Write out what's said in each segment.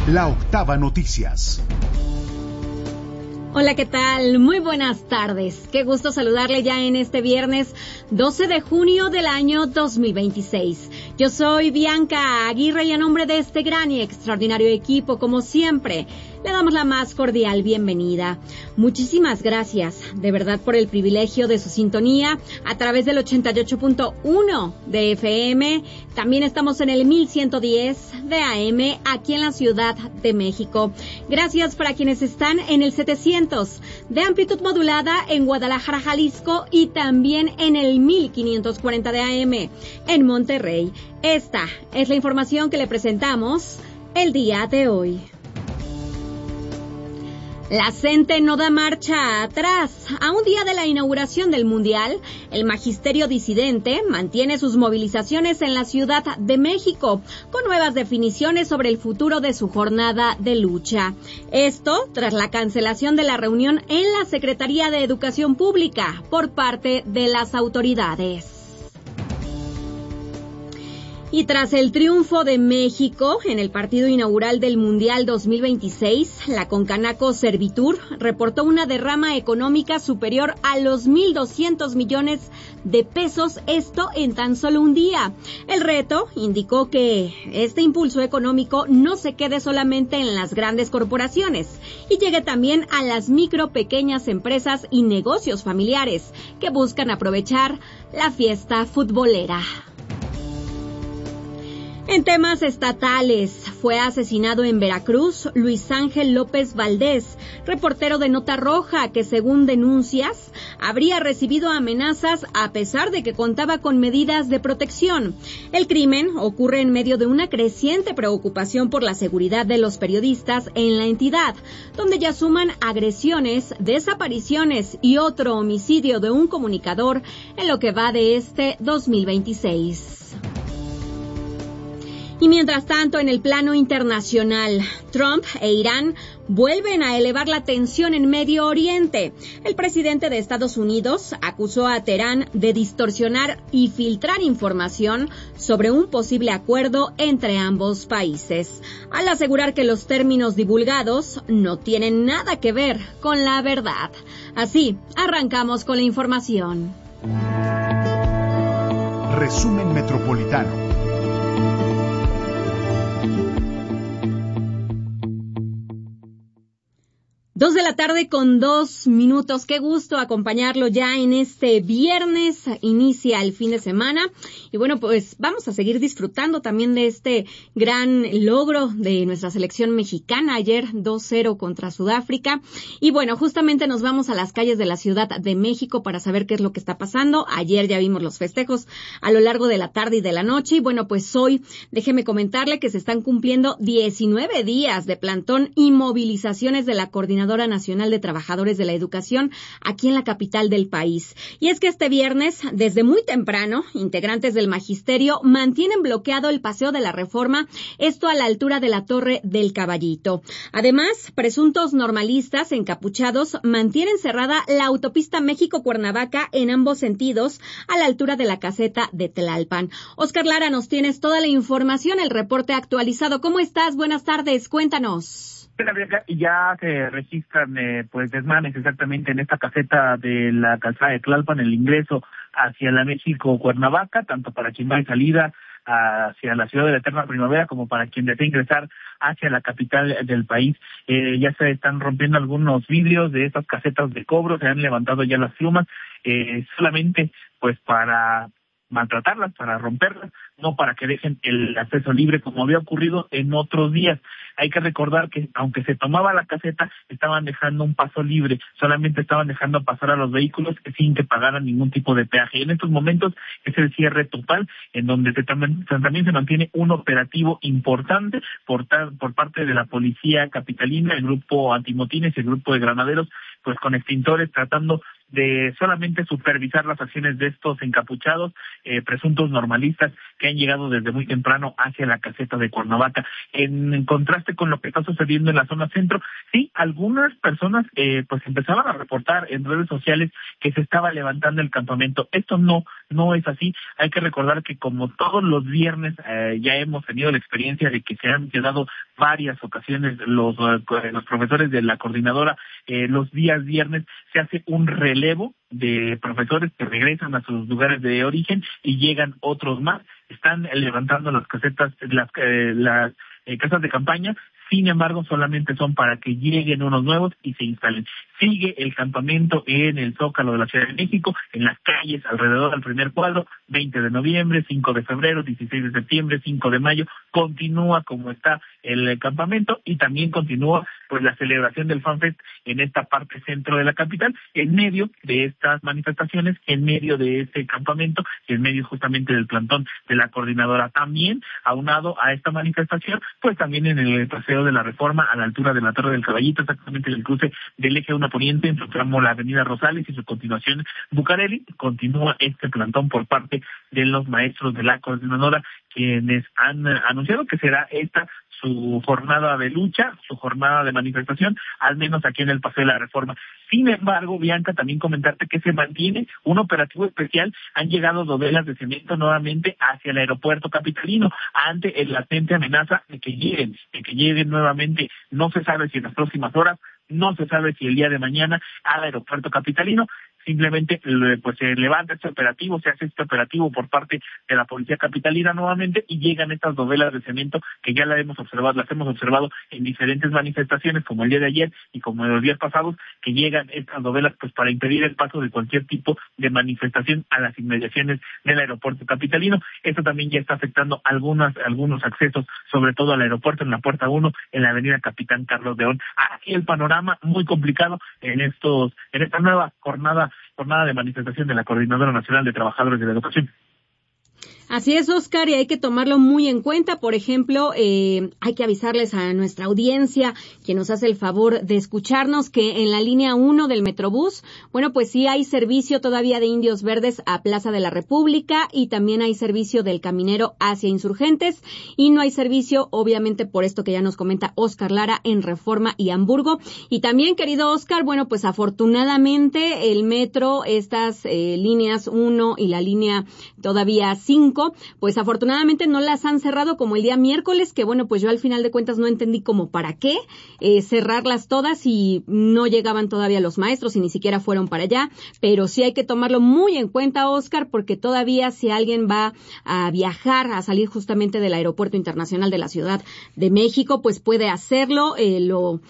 La Octava Noticias. Hola, ¿qué tal? Muy buenas tardes. Qué gusto saludarle ya en este viernes 12 de junio del año 2026. Yo soy Bianca Aguirre y a nombre de este gran y extraordinario equipo, como siempre, le damos la más cordial bienvenida. Muchísimas gracias, de verdad, por el privilegio de su sintonía a través del 88.1 de FM. También estamos en el 1110 de AM aquí en la Ciudad de México. Gracias para quienes están en el 700 de amplitud modulada en Guadalajara, Jalisco, y también en el 1540 de AM en Monterrey. Esta es la información que le presentamos el día de hoy. La CENTE no da marcha atrás. A un día de la inauguración del Mundial, el magisterio disidente mantiene sus movilizaciones en la Ciudad de México, con nuevas definiciones sobre el futuro de su jornada de lucha. Esto tras la cancelación de la reunión en la Secretaría de Educación Pública por parte de las autoridades. Y tras el triunfo de México en el partido inaugural del Mundial 2026, la Concanaco Servitur reportó una derrama económica superior a los 1.200 millones de pesos, esto en tan solo un día. El reto indicó que este impulso económico no se quede solamente en las grandes corporaciones y llegue también a las micro, pequeñas empresas y negocios familiares que buscan aprovechar la fiesta futbolera. En temas estatales, fue asesinado en Veracruz Luis Ángel López Valdés, reportero de Nota Roja, que según denuncias, habría recibido amenazas a pesar de que contaba con medidas de protección. El crimen ocurre en medio de una creciente preocupación por la seguridad de los periodistas en la entidad, donde ya suman agresiones, desapariciones y otro homicidio de un comunicador en lo que va de este 2026. Y mientras tanto, en el plano internacional, Trump e Irán vuelven a elevar la tensión en Medio Oriente. El presidente de Estados Unidos acusó a Teherán de distorsionar y filtrar información sobre un posible acuerdo entre ambos países, al asegurar que los términos divulgados no tienen nada que ver con la verdad. Así, arrancamos con la información. Resumen Metropolitano. 2 de la tarde con 2 minutos. Qué gusto acompañarlo ya en este viernes. Inicia el fin de semana. Y bueno, pues vamos a seguir disfrutando también de este gran logro de nuestra selección mexicana. Ayer 2-0 contra Sudáfrica. Y bueno, justamente nos vamos a las calles de la Ciudad de México para saber qué es lo que está pasando. Ayer ya vimos los festejos a lo largo de la tarde y de la noche. Y bueno, pues hoy déjeme comentarle que se están cumpliendo 19 días de plantón y movilizaciones de la Coordinadora Nacional de Trabajadores de la Educación aquí en la capital del país. Y es que este viernes, desde muy temprano, integrantes del magisterio mantienen bloqueado el Paseo de la Reforma, esto a la altura de la Torre del Caballito. Además, presuntos normalistas encapuchados mantienen cerrada la autopista México-Cuernavaca en ambos sentidos a la altura de la caseta de Tlalpan. Oscar Lara, nos tienes toda la información, el reporte actualizado. ¿Cómo estás? Buenas tardes, cuéntanos. Y ya se registran desmanes exactamente en esta caseta de la calzada de Tlalpan, el ingreso hacia la México-Cuernavaca, tanto para quien va en salida hacia la ciudad de la eterna primavera como para quien desea ingresar hacia la capital del país. Ya se están rompiendo algunos vidrios de estas casetas de cobro, se han levantado ya las plumas, solamente pues para maltratarlas, para romperlas, no para que dejen el acceso libre como había ocurrido en otros días. Hay que recordar que aunque se tomaba la caseta, estaban dejando un paso libre, solamente estaban dejando pasar a los vehículos sin que pagaran ningún tipo de peaje. Y en estos momentos es el cierre total, en donde también se mantiene un operativo importante por parte de la policía capitalina, el grupo antimotines y el grupo de granaderos, pues con extintores tratando de solamente supervisar las acciones de estos encapuchados, presuntos normalistas que han llegado desde muy temprano hacia la caseta de Cuernavaca. En contraste con lo que está sucediendo en la zona centro, sí, algunas personas pues empezaban a reportar en redes sociales que se estaba levantando el campamento. Esto no es así. Hay que recordar que como todos los viernes ya hemos tenido la experiencia de que se han quedado varias ocasiones los profesores de la coordinadora, los días viernes se hace un relevo de profesores que regresan a sus lugares de origen y llegan otros más. Están levantando las casetas, las casas de campaña. Sin embargo, solamente son para que lleguen unos nuevos y se instalen. Sigue el campamento en el Zócalo de la Ciudad de México, en las calles alrededor del primer cuadro, 20 de noviembre, 5 de febrero, 16 de septiembre, 5 de mayo. Continúa como está el campamento y también continúa pues la celebración del FanFest en esta parte centro de la capital, en medio de estas manifestaciones, en medio de este campamento, en medio justamente del plantón de la coordinadora. También, aunado a esta manifestación, pues también en el Paseo de la Reforma, a la altura de la Torre del Caballito, exactamente en el cruce del Eje 1 Poniente, en su tramo la Avenida Rosales y su continuación Bucareli, continúa este plantón por parte de los maestros de la coordinadora, quienes han anunciado que será esta su jornada de lucha, su jornada de manifestación, al menos aquí en el Paseo de la Reforma. Sin embargo, Bianca, también comentarte que se mantiene un operativo especial. Han llegado dovelas de cemento nuevamente hacia el aeropuerto capitalino ante el latente amenaza de que lleguen nuevamente. No se sabe si en las próximas horas, no se sabe si el día de mañana al aeropuerto capitalino. Simplemente pues se levanta este operativo, se hace este operativo por parte de la policía capitalina nuevamente y llegan estas dovelas de cemento que ya las hemos observado en diferentes manifestaciones como el día de ayer y como los días pasados, que llegan estas dovelas pues para impedir el paso de cualquier tipo de manifestación a las inmediaciones del aeropuerto capitalino. Esto también ya está afectando algunos accesos, sobre todo al aeropuerto en la puerta 1, en la avenida Capitán Carlos León. Aquí el panorama muy complicado en esta nueva jornada de manifestación de la Coordinadora Nacional de Trabajadores de la Educación. Así es, Oscar, y hay que tomarlo muy en cuenta. Por ejemplo, hay que avisarles a nuestra audiencia, que nos hace el favor de escucharnos, que en la línea 1 del Metrobús, bueno, pues sí hay servicio todavía de Indios Verdes a Plaza de la República y también hay servicio del Caminero hacia Insurgentes y no hay servicio, obviamente, por esto que ya nos comenta Oscar Lara, en Reforma y Hamburgo. Y también, querido Oscar, bueno, pues afortunadamente el metro, estas líneas 1 y la línea todavía 5, pues afortunadamente no las han cerrado como el día miércoles, que bueno, pues yo al final de cuentas no entendí como para qué cerrarlas todas y no llegaban todavía los maestros y ni siquiera fueron para allá, pero sí hay que tomarlo muy en cuenta, Oscar, porque todavía si alguien va a viajar, a salir justamente del Aeropuerto Internacional de la Ciudad de México, pues puede hacerlo, lo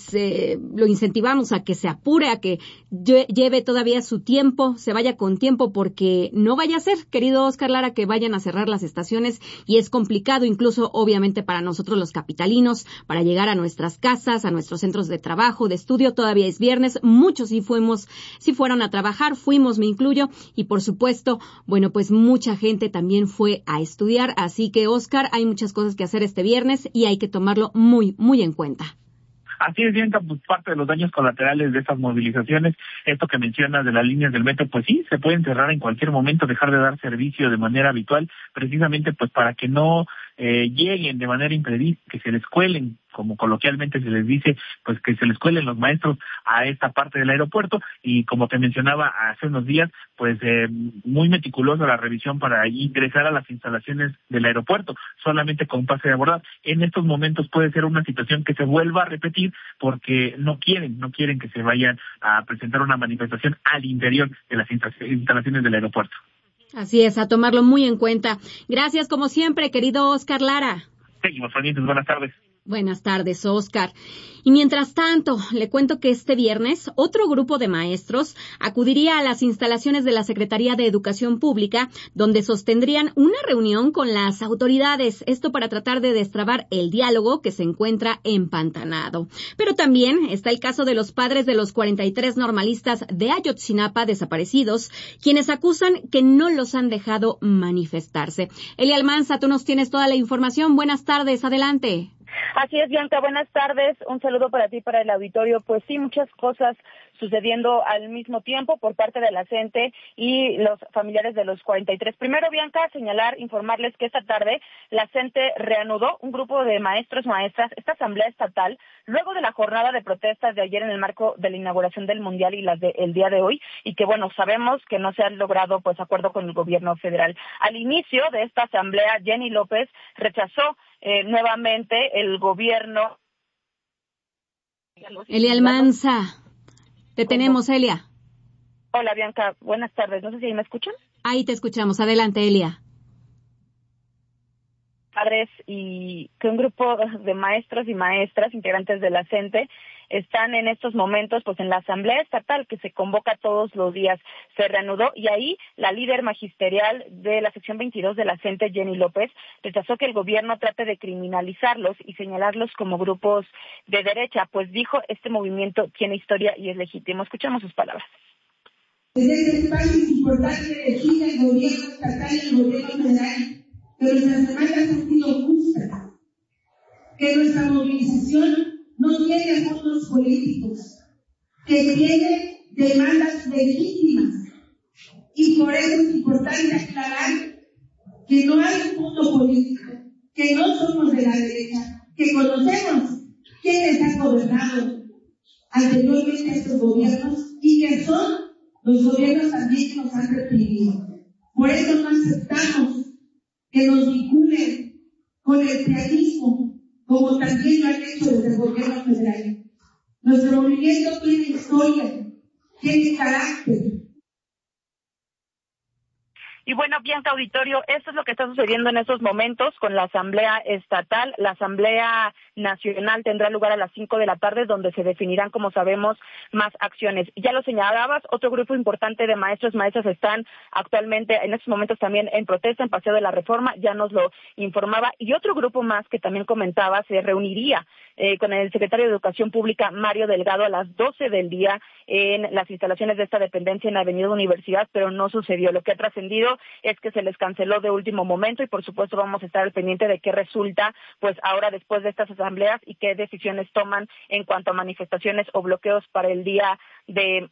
incentivamos a que se apure, a que lleve todavía su tiempo, se vaya con tiempo, porque no vaya a ser, querido Oscar Lara, que vayan a cerrar las estaciones y es complicado, incluso obviamente para nosotros los capitalinos, para llegar a nuestras casas, a nuestros centros de trabajo, de estudio. Todavía es viernes, muchos sí fueron a trabajar, me incluyo, y por supuesto, bueno, pues mucha gente también fue a estudiar, así que, Oscar, hay muchas cosas que hacer este viernes y hay que tomarlo muy, muy en cuenta. Así es, Bianca, pues parte de los daños colaterales de estas movilizaciones, esto que mencionas de las líneas del metro, pues sí, se pueden cerrar en cualquier momento, dejar de dar servicio de manera habitual, precisamente pues para que no lleguen de manera imprevista, que se les cuelen, como coloquialmente se les dice, pues que se les cuelen los maestros a esta parte del aeropuerto. Y como te mencionaba hace unos días, pues muy meticulosa la revisión para ingresar a las instalaciones del aeropuerto, solamente con pase de abordar. En estos momentos puede ser una situación que se vuelva a repetir porque no quieren que se vayan a presentar una manifestación al interior de las instalaciones del aeropuerto. Así es, a tomarlo muy en cuenta. Gracias, como siempre, querido Oscar Lara. Seguimos pendientes, buenas tardes. Buenas tardes, Oscar. Y mientras tanto, le cuento que este viernes otro grupo de maestros acudiría a las instalaciones de la Secretaría de Educación Pública, donde sostendrían una reunión con las autoridades, esto para tratar de destrabar el diálogo que se encuentra empantanado. Pero también está el caso de los padres de los 43 normalistas de Ayotzinapa desaparecidos, quienes acusan que no los han dejado manifestarse. Elia Almanza, tú nos tienes toda la información. Buenas tardes, adelante. Así es, Bianca, buenas tardes. Un saludo para ti y para el auditorio. Pues sí, muchas cosas sucediendo al mismo tiempo por parte de la CENTE y los familiares de los 43. Primero, Bianca, informarles que esta tarde la CENTE reanudó un grupo de maestros, maestras, esta asamblea estatal, luego de la jornada de protestas de ayer en el marco de la inauguración del Mundial y las del día de hoy, y que bueno, sabemos que no se han logrado pues acuerdo con el gobierno federal. Al inicio de esta asamblea, Jenny López rechazó nuevamente el gobierno. Elia Almanza, te tenemos, Elia. Hola, Bianca, buenas tardes. No sé si ahí me escuchan. Ahí te escuchamos. Adelante, Elia. Padres y que un grupo de maestros y maestras integrantes de la CENTE están en estos momentos pues en la asamblea estatal que se convoca todos los días. Se reanudó y ahí la líder magisterial de la sección 22 de la CENTE, Jenny López, rechazó que el gobierno trate de criminalizarlos y señalarlos como grupos de derecha, pues dijo, este movimiento tiene historia y es legítimo. Escuchamos sus palabras. En este espacio es importante decir al gobierno estatal y al gobierno federal que nuestras demandas han sido justas, que nuestra movilización no tiene fondos políticos, que tiene demandas legítimas, y por eso es importante aclarar que no hay un punto político, que no somos de la derecha, que conocemos quiénes han gobernado anteriormente a estos gobiernos y que son los gobiernos también que nos han reprimido. Por eso no aceptamos que nos vinculen con el prianismo, como también lo han hecho desde el gobierno federal. Nuestro movimiento tiene historia, tiene carácter. Y bueno, Bianca, auditorio, esto es lo que está sucediendo en estos momentos con la asamblea estatal. La asamblea nacional tendrá lugar a las 5 de la tarde, donde se definirán, como sabemos, más acciones. Ya lo señalabas, otro grupo importante de maestros, maestras están actualmente en estos momentos también en protesta en Paseo de la Reforma, ya nos lo informaba, y otro grupo más que también comentaba se reuniría con el secretario de Educación Pública, Mario Delgado, a las 12 del día en las instalaciones de esta dependencia en Avenida Universidad, pero no sucedió. Lo que ha trascendido es que se les canceló de último momento y por supuesto vamos a estar al pendiente de qué resulta pues ahora después de estas asambleas y qué decisiones toman en cuanto a manifestaciones o bloqueos para el día de